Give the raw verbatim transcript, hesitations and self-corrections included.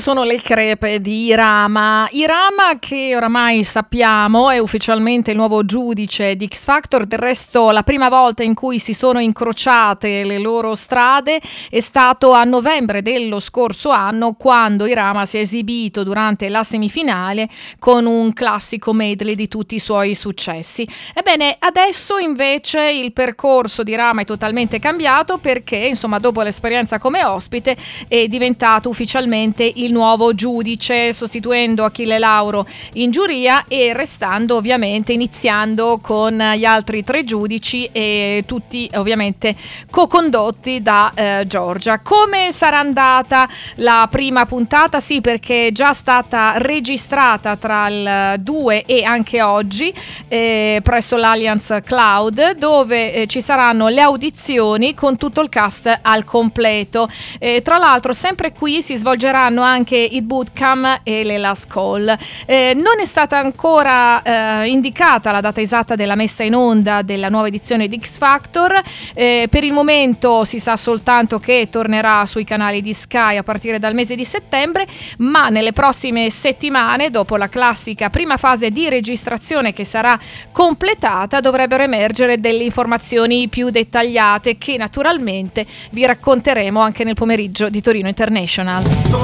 sono le crepe di Irama. Irama, che oramai sappiamo è ufficialmente il nuovo giudice di X Factor. Del resto la prima volta in cui si sono incrociate le loro strade è stato a novembre dello scorso anno, quando Irama si è esibito durante la semifinale con un classico medley di tutti i suoi successi. Ebbene, adesso invece il percorso di Irama è totalmente cambiato, perché insomma dopo l'esperienza come ospite è diventato ufficialmente il nuovo giudice, sostituendo Achille Lauro in giuria e restando ovviamente, iniziando con gli altri tre giudici, e tutti ovviamente co-condotti da eh, Giorgia. Come sarà andata la prima puntata? Sì, perché è già stata registrata tra il due e anche oggi eh, presso l'Allianz Cloud, dove eh, ci saranno le audizioni con tutto il cast al completo. Eh, tra l'altro sempre qui si svolgeranno anche il bootcamp e le last call. Eh, non è stata ancora eh, indicata la data esatta della messa in onda della nuova edizione di X Factor. Eh, per il momento si sa soltanto che tornerà sui canali di Sky a partire dal mese di settembre, ma nelle prossime settimane, dopo la classica prima fase di registrazione che sarà completata, dovrebbero emergere delle informazioni più dettagliate che naturalmente vi racconteremo anche nel pomeriggio di Torino International.